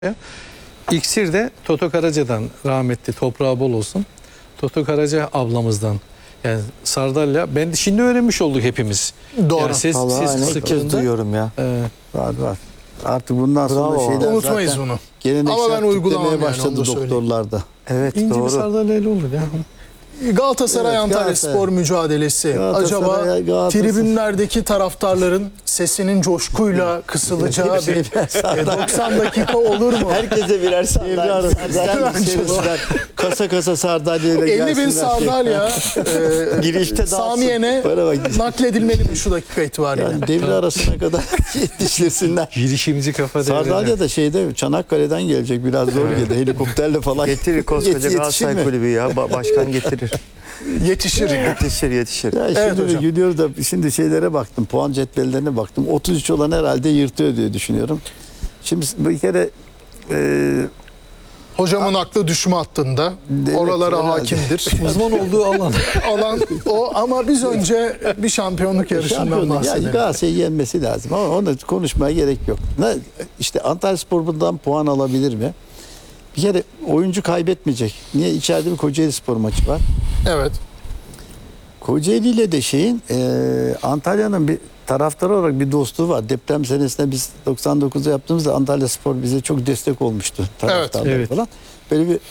İksir'de Toto Karaca'dan, rahmetli, toprağı bol olsun, Toto Karaca ablamızdan, yani Sardalya, ben de şimdi öğrenmiş olduk hepimiz. Doğru. Yani ses ilk kez duyuyorum ya. Var. Artık bundan sonra şeyler Unutmayız zaten bunu. geleneksel Ama ben uygulamam tiplemeye yani, başladı onu da söyleyeyim. doktorlarda. Evet, İnce doğru. bir Sardalya ile olur ya. Galatasaray Evet, Antalya Galatasaray. Spor mücadelesi. Galatasaray, Acaba Galatasaray. tribünlerdeki taraftarların sesinin coşkuyla kısılacağı bir 90 dakika olur mu? Herkese birer sandalye. Kasa kasa Sardalya'yla 50 bin gelsinler. sardalya Girişte dağıtsın. Samiye'ne Para bak. nakledilmeli mi şu dakika itibariyle? Yani devre arasına kadar yetiştirsinler. Girişimci kafa Sardalya da şeyde Çanakkale'den gelecek, biraz zor geldi. Helikopterle falan. Getirir koskoca Yetişir Galatasaray mi? kulübü ya. Başkan getirir. Yetişir. Yetişir. Ya Evet şimdi hocam. gülüyoruz da şimdi şeylere baktım, puan cetvellerine baktım. 33 olan herhalde yırtıyor diye düşünüyorum. Şimdi bir kere Hocamın aklı düşme hattında. Evet, Oralara herhalde. hakimdir. Uzman olduğu alan. Alan o, ama biz önce bir şampiyonluk yarışından şampiyonluk, ya bahsedelim. Galatasaray'ı yenmesi lazım ama onu konuşmaya gerek yok. İşte Antalyaspor bundan puan alabilir mi? Bir kere oyuncu kaybetmeyecek. Niye? İçeride bir Kocaelispor maçı var. Evet. Kocaeli ile de Antalya'nın bir taraftarı olarak bir dostluğu var. Deprem senesinde biz 99'da yaptığımızda Antalyaspor bize çok destek olmuştu. Taraftarlar Evet. falan. Böyle bir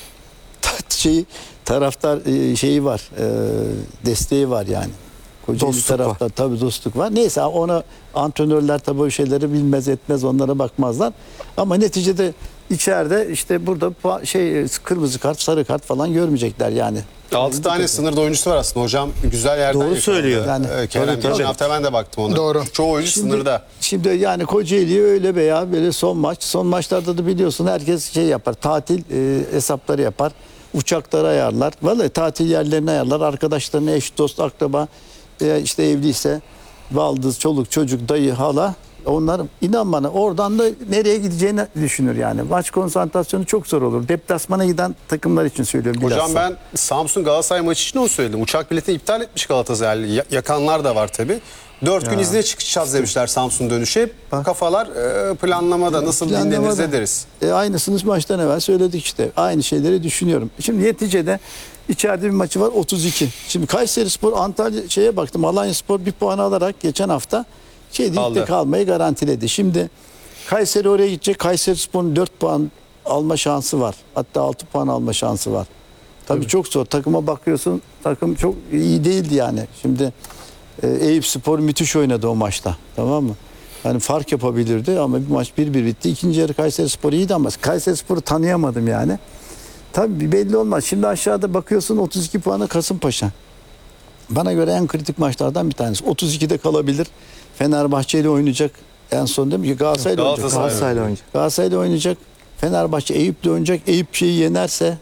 taraftar şeyi var. Desteği var yani. Kocaeli Dostluk taraftar tabii dostluk var. Neyse ona antrenörler tabii o şeyleri bilmez etmez, onlara bakmazlar. Ama neticede içeride işte burada kırmızı kart, sarı kart falan görmeyecekler yani. 6 tane sınırda oyuncusu var aslında hocam. Güzel yerden Doğru yakaladı. söylüyor. Yani, Kerem, geçen hafta ben de baktım ona. Doğru. Çoğu oyuncu sınırda. Şimdi yani Kocaeli'ye öyle veya böyle son maçlarda da biliyorsun herkes yapar. Tatil hesapları yapar. Uçakları ayarlar. Vallahi tatil yerlerini ayarlar. Arkadaşlarına, eş, dost, akraba, işte evliyse baldız, çoluk, çocuk, dayı, hala, onlar inan bana oradan da nereye gideceğini düşünür yani. Maç konsantrasyonu çok zor olur. Deplasmana giden takımlar için söylüyorum Hocam bilhassa. ben Samsun Galatasaray maçı için onu söyledim. Uçak biletini iptal etmiş Galatasaray. Yakanlar da var tabii. 4 gün izne çıkacağız demişler Samsun dönüşe. Kafalar planlamada nasıl dinleniriz ederiz. Aynısını maçtan evvel söyledik işte. Aynı şeyleri düşünüyorum. Şimdi neticede içeride bir maçı var 32. Şimdi Kayserispor Antalya baktım. Alanyaspor bir puan alarak geçen hafta ligde kalmayı garantiledi. Şimdi Kayseri oraya gidecek. Kayserispor'un 4 puan alma şansı var. Hatta 6 puan alma şansı var. Tabii çok zor. Takıma bakıyorsun. Takım çok iyi değildi yani. Şimdi Eyüpspor müthiş oynadı o maçta. Tamam mı? Yani fark yapabilirdi ama bir maç 1-1 bitti. İkinci yarı Kayserispor iyiydi ama Kayserispor'u tanıyamadım yani. Tabii belli olmaz. Şimdi aşağıda bakıyorsun 32 puanı Kasımpaşa. Bana göre en kritik maçlardan bir tanesi. 32'de kalabilir. Fenerbahçe ile oynayacak. En son değil mi? Galatasaray'la oynayacak. Galatasaray'la oynayacak. Galatasaray'la oynayacak. Fenerbahçe Eyüp'le oynayacak. Eyüp yenerse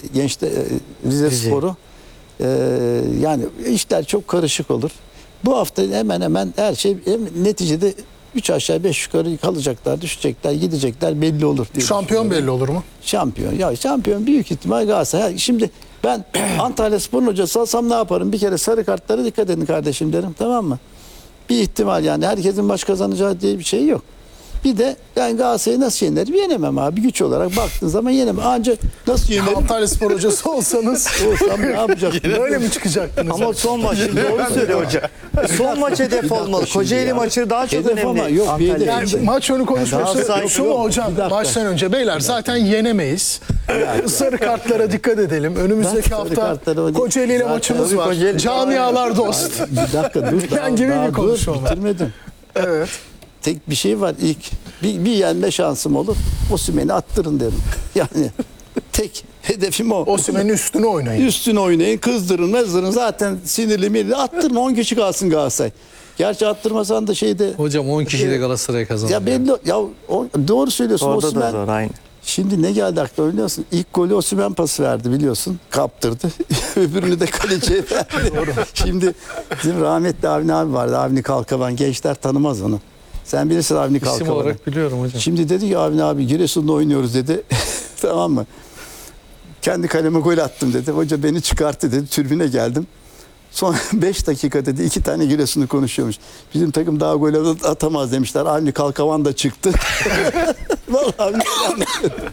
Rizespor'u yani işler çok karışık olur. Bu hafta hemen hemen her şey neticede 3 aşağı 5 yukarı kalacaklar, düşecekler, gidecekler belli olur diye. Şampiyon belli olur mu? Şampiyon. Ya şampiyon büyük ihtimal Galatasaray. Şimdi ben Antalyaspor'un hocası olsam ne yaparım? Bir kere sarı kartlara dikkat edin kardeşim derim. Tamam mı? Bir ihtimal yani herkesin maç kazanacağı diye bir şey yok. Bir de ben Galatasaray'ı nasıl yenerim? Yenemem abi. Güç olarak baktığın zaman yenemem. Ancak nasıl yenerim? Antalyaspor hocası olsanız Olsam ne yapacaktım? böyle mi çıkacaktınız? Ama son maç doğru söylüyor hoca. Son maç hedef olmalı. Kocaeli maçı daha çok Hedef ama önemli. yok, bir hedef. Antalya Yani için. maç önü konuşması Galatasaray- şu mu hocam? Bir dakika. Maçtan önce beyler zaten yenemeyiz. Sarı kartlara dikkat edelim. Önümüzdeki Sarı hafta kartlara Kocaeli ile zaten maçımız var. Kocaeli- Camialar dost. Bir dakika dur. Yani gibi bir konuşma var. Bitirmedim. Evet. Tek bir şey var ilk. Bir yenme şansım olur. Osimhen'i attırın derim. Yani tek hedefim o. Osimhen'in üstüne oynayın. Üstüne oynayın, kızdırın, mezdırın. Zaten sinirli mirli. Attırın 10 kişi kalsın Galatasaray. Gerçi attırmasan da Hocam 10 kişi de Galatasaray kazandı. ya belli doğru söylüyorsun Orada da Osimhen. zor aynı. Şimdi ne geldi aklına biliyor musun? İlk golü Osimhen pası verdi biliyorsun. Kaptırdı. Öbürünü de kaleciye verdi. Şimdi bizim rahmetli Avni abi vardı. Avni Kalkavan. Gençler tanımaz onu. Sen bilirsin Avni İsim Kalkavan'ı. olarak biliyorum hocam. Şimdi dedi ki Avni abi Giresun'da oynuyoruz dedi. Tamam mı? Kendi kaleme gol attım dedi. Hoca beni çıkarttı dedi. Tribüne geldim. Son 5 dakika dedi 2 tane Giresun'u konuşuyormuş. Bizim takım daha gol atamaz demişler. Avni Kalkavan da çıktı. Vallahi billahi.